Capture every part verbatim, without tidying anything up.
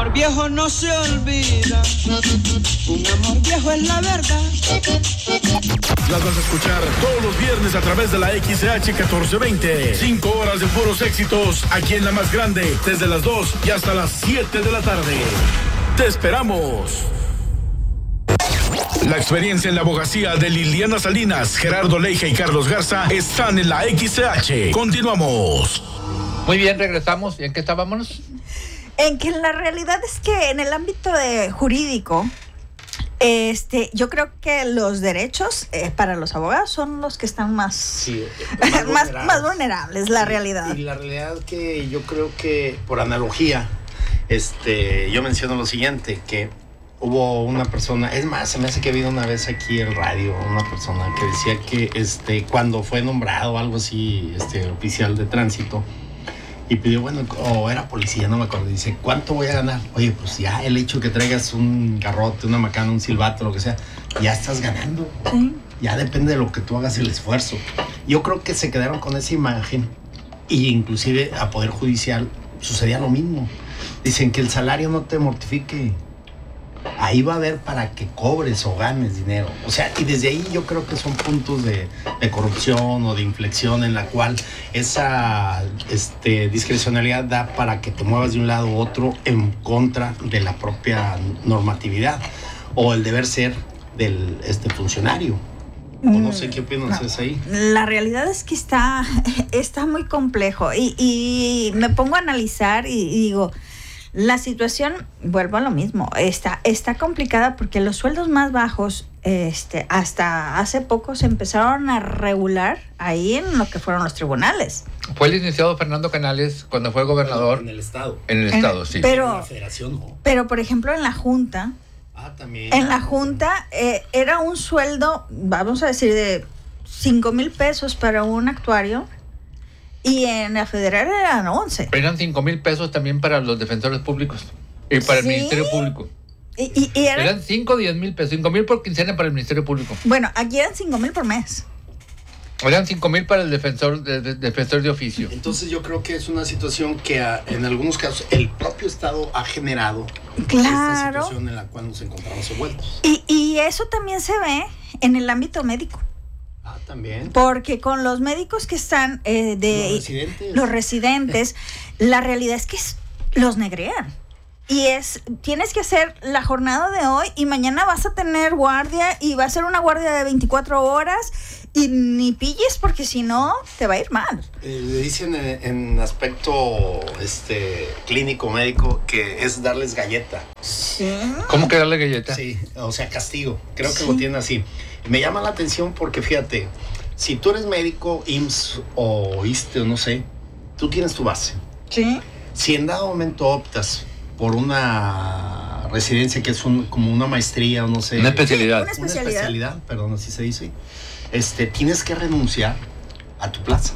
amor viejo no se olvida, un amor viejo es la verdad. Las vas a escuchar todos los viernes a través de la X C H catorce veinte. Cinco horas de puros éxitos aquí en la más grande, desde las dos y hasta las siete de la tarde. ¡Te esperamos! La experiencia en la abogacía de Liliana Salinas, Gerardo Leija y Carlos Garza están en la X C H. Continuamos. Muy bien, regresamos. ¿Y en qué estábamos? En que la realidad es que en el ámbito de jurídico, este, yo creo que los derechos eh, para los abogados son los que están más, sí, más, más, más, vulnerables. más vulnerables, la sí, realidad. Y la realidad que yo creo que, por analogía, este, yo menciono lo siguiente, que hubo una persona, es más, se me hace que vino una vez aquí en radio, una persona que decía que este, cuando fue nombrado algo así, este, oficial de tránsito, y pidió, bueno, o era policía, no me acuerdo, dice, ¿cuánto voy a ganar? Oye, pues ya el hecho que traigas un garrote, una macana, un silbato, lo que sea, ya estás ganando. Sí. Ya depende de lo que tú hagas el esfuerzo. Yo creo que se quedaron con esa imagen, y inclusive a Poder Judicial sucedía lo mismo. Dicen que el salario no te mortifique. Ahí va a haber para que cobres o ganes dinero. O sea, y desde ahí yo creo que son puntos de, de corrupción o de inflexión en la cual esa este, discrecionalidad da para que te muevas de un lado u otro en contra de la propia normatividad o el deber ser del este funcionario. O no sé qué opinas no, es ahí. La realidad es que está, está muy complejo y, y me pongo a analizar y, y digo, la situación, vuelvo a lo mismo, está, está complicada porque los sueldos más bajos este, hasta hace poco se empezaron a regular ahí en lo que fueron los tribunales. Fue el licenciado Fernando Canales cuando fue gobernador. En el estado. En el en, estado, sí. Pero, en la federación no. Pero, por ejemplo, en la Junta, Ah, también. en la Junta eh, era un sueldo, vamos a decir, de cinco mil pesos para un actuario. Y en la federal eran once. Eran cinco mil pesos también para los defensores públicos y para ¿Sí? el Ministerio Público. Y, y, y eran, eran cinco o diez mil pesos. cinco mil por quincena para el Ministerio Público. Bueno, aquí eran cinco mil por mes. Eran cinco mil para el defensor de, de, defensor de oficio. Entonces yo creo que es una situación que a, en algunos casos el propio Estado ha generado Claro. esta situación en la cual nos encontramos envueltos. Y, y eso también se ve en el ámbito médico. Ah, también. Porque con los médicos que están eh, de Los residentes. los residentes, la realidad es que es, los negrean. Y es, tienes que hacer la jornada de hoy y mañana vas a tener guardia y va a ser una guardia de veinticuatro horas y ni pilles porque si no te va a ir mal. Eh, le dicen en, en aspecto este clínico médico que es darles galleta. Sí. ¿Cómo que darle galleta? Sí, o sea, castigo. Creo que Sí. lo tienen así. Me llama la atención porque fíjate, si tú eres médico, I M S S o I S S S T E o no sé, tú tienes tu base. Sí. Si en dado momento optas por una residencia que es un, como una maestría o no sé. Una especialidad. Sí, una Una especialidad. especialidad, perdón, así se dice. Este, tienes que renunciar a tu plaza.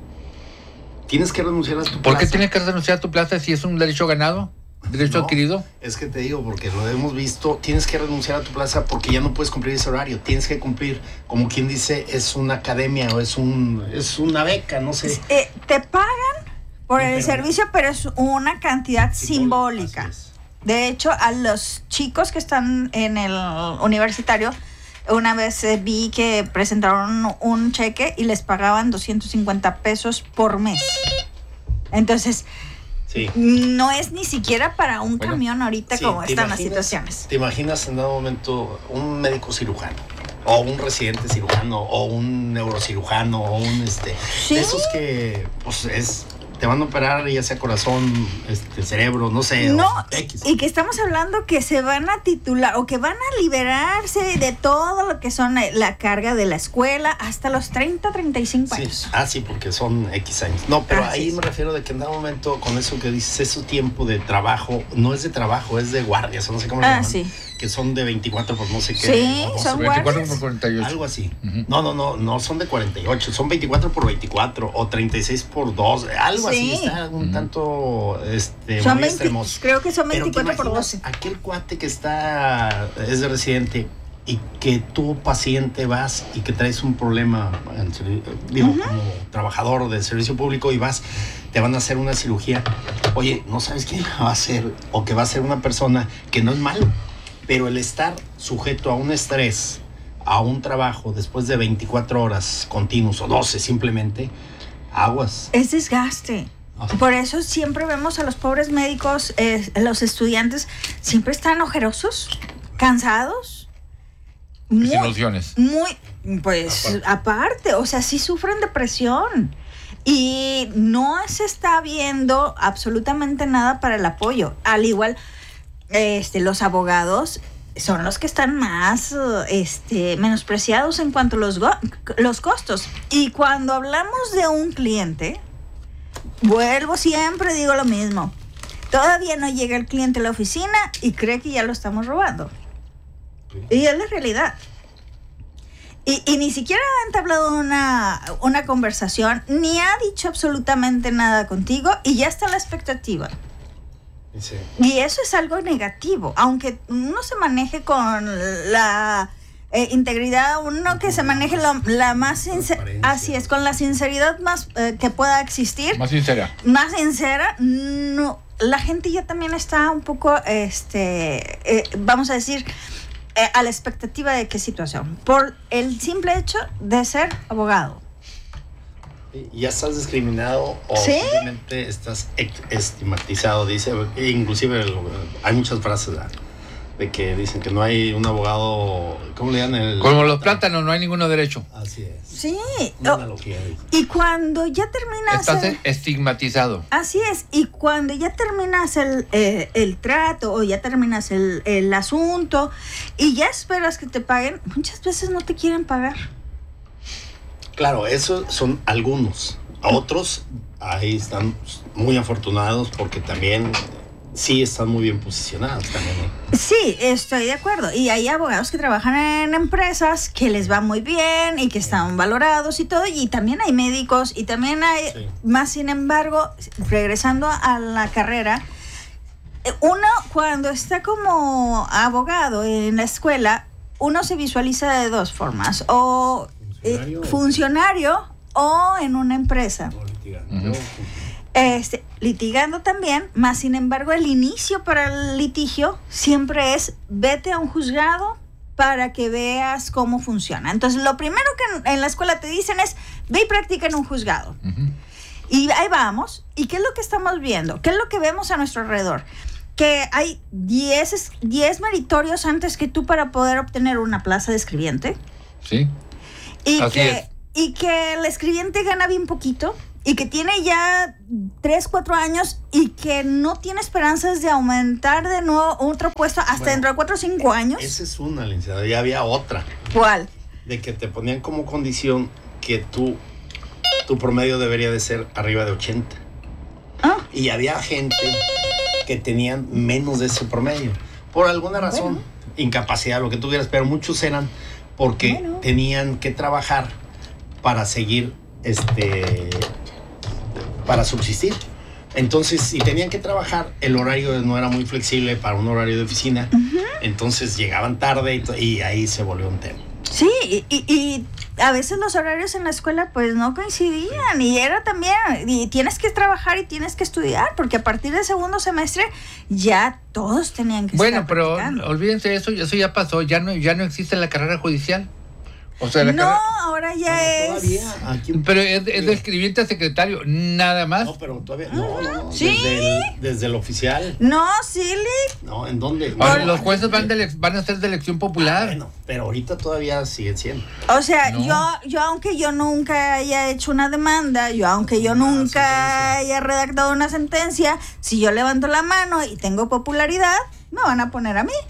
Tienes que renunciar a tu plaza. ¿Por qué tienes que renunciar a tu plaza si es un derecho ganado? ¿Derecho No, adquirido? Es que te digo, porque lo hemos visto, tienes que renunciar a tu plaza porque ya no puedes cumplir ese horario. Tienes que cumplir, como quien dice, es una academia o es un es una beca, no sé. Eh, te pagan por No, el pero- servicio, pero es una cantidad Simbólica, simbólica. así es. De hecho, a los chicos que están en el universitario, una vez eh, vi que presentaron un cheque y les pagaban doscientos cincuenta pesos por mes. Entonces, Sí. no es ni siquiera para un Bueno, camión ahorita Sí, como ¿te están las imaginas- situaciones. ¿Te imaginas en dado momento un médico cirujano? O un residente cirujano, o un neurocirujano, o un este. Sí. De esos que, pues, es. Te van a operar, ya sea corazón, este, cerebro, no sé. No, o X. y que estamos hablando que se van a titular o que van a liberarse de todo lo que son eh, la carga de la escuela hasta los treinta, treinta y cinco Sí. años. Ah, sí, porque son X años. No, pero Así ahí es. me refiero de que en dado momento, con eso que dices, es su tiempo de trabajo, no es de trabajo, es de guardias, o no sé cómo le Ah, llaman, sí. que son de veinticuatro por no sé qué. Sí, o son veinticuatro guardias. por cuarenta y ocho. Algo así. Ujú. No, no, no, no son de cuarenta y ocho, son veinticuatro por veinticuatro o treinta y seis por dos, algo Sí. así, está un Ujú. tanto este, Son muy veinte, extremoso. creo que son Pero ¿te veinticuatro por imaginas doce. aquel cuate que está, es de residente y que tú paciente vas y que traes un problema, en servi- digo, Ujú. como trabajador del servicio público y vas, te van a hacer una cirugía. Oye, no sabes quién va a ser o que va a ser una persona que no es malo, pero el estar sujeto a un estrés, a un trabajo después de veinticuatro horas continuos o doce simplemente, aguas. Es desgaste. Por eso siempre vemos a los pobres médicos, eh, los estudiantes, siempre están ojerosos, cansados. Muy, sin ilusiones. Muy, pues aparte. aparte, o sea, sí sufren depresión. Y no se está viendo absolutamente nada para el apoyo. Al igual, este, los abogados son los que están más este, menospreciados en cuanto a los, go- los costos. Y cuando hablamos de un cliente, vuelvo siempre, digo lo mismo. Todavía no llega el cliente a la oficina y cree que ya lo estamos robando. Y es la realidad. Y, y ni siquiera ha entablado una, una conversación, ni ha dicho absolutamente nada contigo y ya está la expectativa. Sí. Y eso es algo negativo, aunque uno se maneje con la eh, integridad, uno que se maneje lo, la más sincera, así es, con la sinceridad más eh, que pueda existir. Más sincera. Más sincera, no, la gente ya también está un poco, este, eh, vamos a decir, eh, a la expectativa de qué situación, por el simple hecho de ser abogado. Ya estás discriminado o ¿Sí? simplemente estás estigmatizado, dice, inclusive hay muchas frases ¿verdad? de que dicen que no hay un abogado, ¿cómo le llaman? El, como los plátanos, no hay ninguno derecho. Así es. Sí. Una Oh, analogía. y cuando ya terminas... Estás el, estigmatizado. así es, y cuando ya terminas el, eh, el trato o ya terminas el, el asunto y ya esperas que te paguen, muchas veces no te quieren pagar. Claro, esos son algunos. A otros, ahí están muy afortunados porque también sí están muy bien posicionados también. ¿eh? Sí, estoy de acuerdo. Y hay abogados que trabajan en empresas que les va muy bien y que están valorados y todo. Y también hay médicos y también hay... Sí. Más sin embargo, regresando a la carrera, uno cuando está como abogado en la escuela, uno se visualiza de dos formas. O funcionario, eh, funcionario o en una empresa. O litigando. Uh-huh. Este, litigando también, más sin embargo el inicio para el litigio siempre es vete a un juzgado para que veas cómo funciona. Entonces lo primero que en, en la escuela te dicen es ve y practica en un juzgado. Uh-huh. Y ahí vamos. ¿Y qué es lo que estamos viendo? ¿Qué es lo que vemos a nuestro alrededor? Que hay diez meritorios antes que tú para poder obtener una plaza de escribiente. Sí. Y Así que, es. y que el escribiente gana bien poquito y que tiene ya tres, cuatro años y que no tiene esperanzas de aumentar de nuevo otro puesto hasta Bueno, dentro de cuatro o cinco años. Esa es una, licenciada. Ya había otra. ¿Cuál? De que te ponían como condición que tú, tu promedio debería de ser arriba de ochenta. Ah. Y había gente que tenían menos de ese promedio. Por alguna razón, Bueno. incapacidad, lo que tú quieras, pero muchos eran porque Bueno. tenían que trabajar para seguir, este, para subsistir. Entonces, si tenían que trabajar, el horario no era muy flexible para un horario de oficina. Uh-huh. Entonces llegaban tarde y, to- y ahí se volvió un tema. Sí, y, y, y a veces los horarios en la escuela pues no coincidían y era también, y tienes que trabajar y tienes que estudiar porque a partir del segundo semestre ya todos tenían que Bueno, estar pero practicando. olvídense eso, eso ya pasó, ya no, ya no existe la carrera judicial. O sea, la No, carrera, ahora ya Bueno, es... todavía aquí, pero es, es de escribiente a secretario, nada más. no, pero todavía no, no, no. ¿Sí? Desde el, desde el oficial. No, Silly. No, ¿en dónde? Ahora, No, los aquí- jueces van, de elec- van a ser de elección popular. Ah, bueno, pero ahorita todavía siguen siendo. O sea, No. yo, yo aunque yo nunca haya hecho una demanda, yo aunque yo nunca sentencia. haya redactado una sentencia, si yo levanto la mano y tengo popularidad, me van a poner a mí.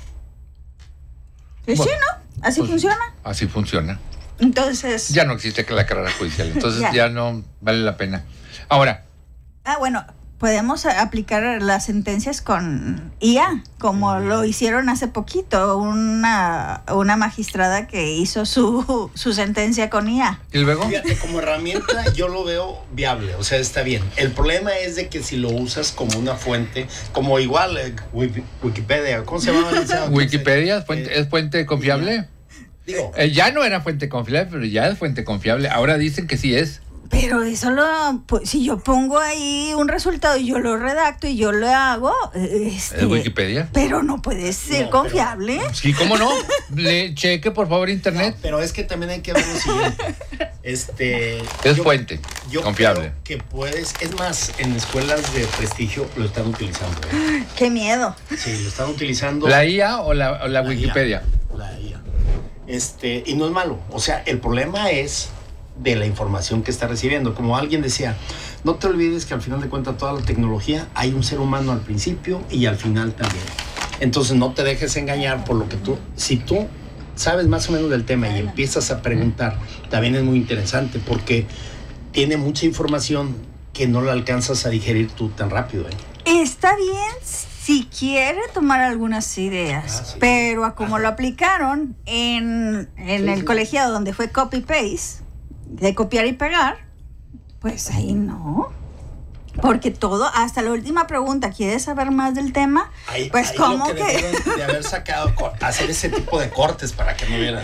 ¿Y Bueno, sí, no? Así pues, funciona. Así funciona. Entonces... Ya no existe la carrera judicial, entonces Ya. ya no vale la pena. Ahora, Ah, bueno, podemos aplicar las sentencias con I A, como lo hicieron hace poquito, una, una magistrada que hizo su, su sentencia con I A. ¿y luego? Fíjate, como herramienta yo lo veo viable, o sea, está bien. El problema es de que si lo usas como una fuente, como igual eh, Wiki- Wikipedia, ¿cómo se llama? Wikipedia es Eh, fuente, es fuente confiable. Digo, Eh, ya no era fuente confiable, pero ya es fuente confiable. Ahora dicen que sí es. Pero eso lo, pues, si yo pongo ahí un resultado y yo lo redacto y yo lo hago, este, ¿Es Wikipedia? Pero no puede ser No, confiable. pero, Sí, ¿cómo no? Le cheque, por favor, internet. No, pero es que también hay que ver lo siguiente. Este, Es yo- fuente, yo confiable. creo que puedes, es más, en escuelas de prestigio lo están utilizando. ¿eh? Qué miedo. Sí, lo están utilizando. ¿La I A o la, o la La Wikipedia? I A, la I A. Este, y no es malo. O sea, el problema es de la información que está recibiendo. Como alguien decía, no te olvides que al final de cuentas toda la tecnología hay un ser humano al principio y al final también. Entonces no te dejes engañar por lo que tú, si tú sabes más o menos del tema y empiezas a preguntar, también es muy interesante porque tiene mucha información que no la alcanzas a digerir tú tan rápido. ¿eh? Está bien si quiere tomar algunas ideas, Ah, sí. pero a como Ajá. lo aplicaron en, en Sí, el sí. colegiado donde fue copy-paste, de copiar y pegar, pues ahí no. Porque todo, hasta la última pregunta, ¿quieres saber más del tema? Ahí, Pues ahí ¿cómo lo que, que? debieron de haber sacado, co- hacer ese tipo de cortes para que no hubiera.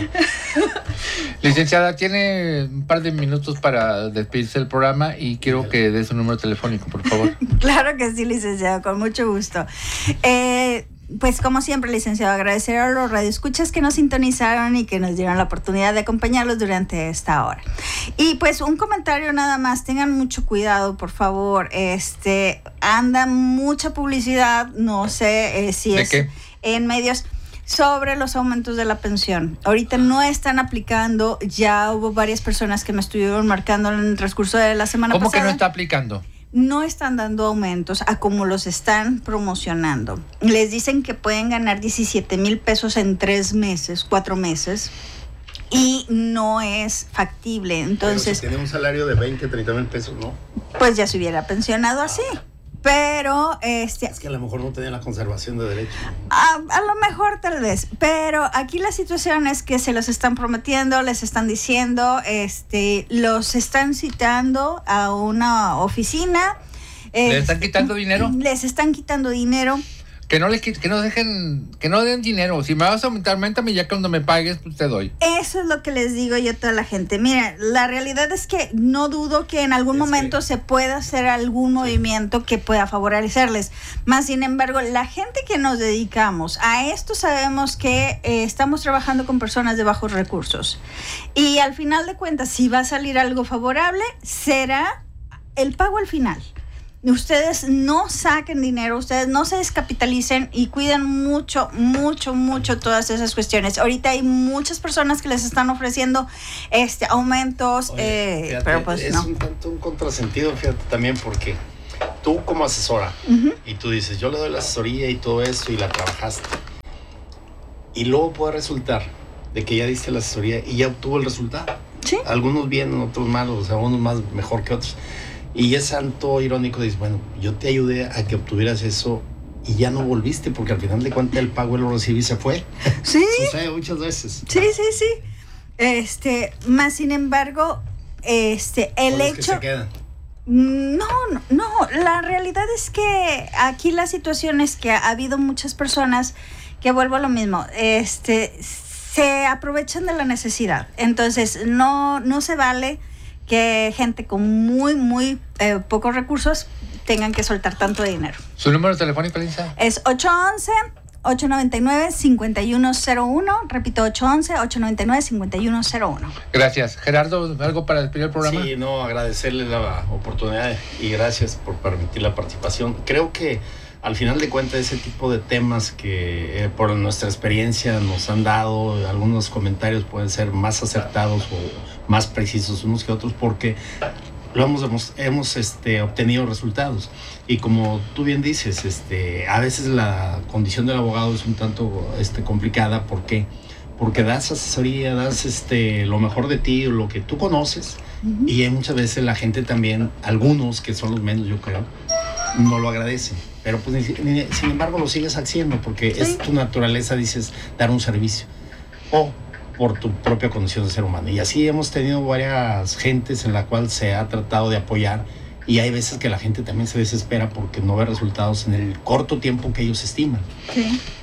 Licenciada, tiene un par de minutos para despedirse del programa y quiero que dé su número telefónico, por favor. Claro que sí, licenciado, con mucho gusto. Eh, pues como siempre, licenciado, agradecer a los radioescuchas que nos sintonizaron y que nos dieron la oportunidad de acompañarlos durante esta hora. Y pues un comentario nada más, tengan mucho cuidado, por favor. Este, anda mucha publicidad, no sé eh, si ¿De es qué? en medios, sobre los aumentos de la pensión. Ahorita no están aplicando, ya hubo varias personas que me estuvieron marcando en el transcurso de la semana ¿Cómo pasada. que no está aplicando? No están dando aumentos a como los están promocionando. Les dicen que pueden ganar diecisiete mil pesos en tres meses, cuatro meses, y no es factible. Entonces, Pero si tiene un salario de veinte, treinta mil pesos, ¿no? pues ya se hubiera pensionado así. Pero, este, Es que a lo mejor no tenía la conservación de derecho. A, a lo mejor tal vez, pero aquí la situación es que se los están prometiendo, les están diciendo, este, los están citando a una oficina. ¿Le eh, están quitando dinero? Les están quitando dinero. Que no le quit- que no dejen, que no den dinero. Si me vas a aumentar, aumentame ya cuando me pagues, pues te doy. Eso es lo que les digo yo a toda la gente. Mira, la realidad es que no dudo que en algún Es momento que- se pueda hacer algún movimiento que pueda favorecerles. Más sin embargo, la gente que nos dedicamos a esto sabemos que eh, estamos trabajando con personas de bajos recursos. Y al final de cuentas, si va a salir algo favorable, será el pago al final. Ustedes no saquen dinero, ustedes no se descapitalicen y cuiden mucho, mucho, mucho todas esas cuestiones. Ahorita hay muchas personas que les están ofreciendo este aumentos, Oye, eh, fíjate, pero pues es no. un tanto un contrasentido, fíjate, también porque tú como asesora, Ujú. y tú dices, yo le doy la asesoría y todo esto y la trabajaste. Y luego puede resultar de que ya diste la asesoría y ya obtuvo el resultado. Sí. Algunos bien, otros malos, o sea, unos más mejor que otros. Y es tanto irónico, dices, bueno, yo te ayudé a que obtuvieras eso y ya no volviste, porque al final de cuentas el pago él lo recibí y se fue. Sí, Sucede muchas veces. sí, sí, sí. Este, más sin embargo, este, el Son los que hecho... se quedan. No, no, no, la realidad es que aquí la situación es que ha habido muchas personas que, vuelvo a lo mismo, este, se aprovechan de la necesidad. Entonces, no, no se vale que gente con muy, muy eh, pocos recursos tengan que soltar tanto dinero. ¿Su número telefónico, Lisa? Es ocho once, ocho noventa y nueve, cincuenta y uno cero uno, repito, ocho once, ocho noventa y nueve, cincuenta y uno cero uno. Gracias. Gerardo, ¿algo para despedir el programa? Sí, no, agradecerle la oportunidad y gracias por permitir la participación. Creo que al final de cuentas ese tipo de temas que eh, por nuestra experiencia nos han dado, algunos comentarios pueden ser más acertados o más precisos unos que otros porque lo hemos, hemos, hemos este, obtenido resultados. Y como tú bien dices, este, a veces la condición del abogado es un tanto este, complicada. ¿Por qué? Porque das asesoría, das este, lo mejor de ti, lo que tú conoces. Uh-huh. Y muchas veces la gente también, algunos que son los menos yo creo, no lo agradecen. Pero pues sin embargo lo sigues haciendo porque sí. Es tu naturaleza, dices, dar un servicio. O por tu propia condición de ser humano. Y así hemos tenido varias gentes en la cual se ha tratado de apoyar y hay veces que la gente también se desespera porque no ve resultados en el corto tiempo que ellos estiman. Sí.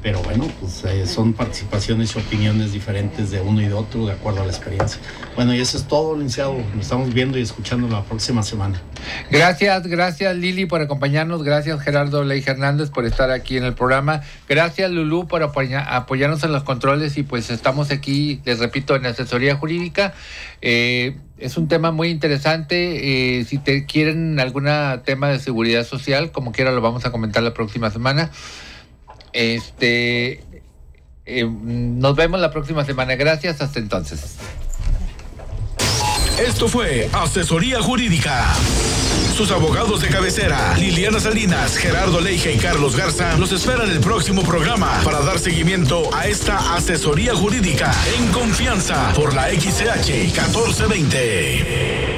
Pero bueno, pues eh, son participaciones y opiniones diferentes de uno y de otro de acuerdo a la experiencia. Bueno, y eso es todo, licenciado. Nos estamos viendo y escuchando la próxima semana. Gracias, gracias Lili por acompañarnos. Gracias Gerardo Leija Hernández por estar aquí en el programa. Gracias Lulú por apoya- apoyarnos en los controles. Y pues estamos aquí, les repito, en asesoría jurídica. Eh, es un tema muy interesante. Eh, si te quieren algún tema de seguridad social, como quiera lo vamos a comentar la próxima semana. Este, eh, nos vemos la próxima semana. Gracias, hasta entonces. Esto fue Asesoría Jurídica. Sus abogados de cabecera, Liliana Salinas, Gerardo Leija y Carlos Garza, los esperan en el próximo programa para dar seguimiento a esta asesoría jurídica en confianza por la X C H catorce veinte.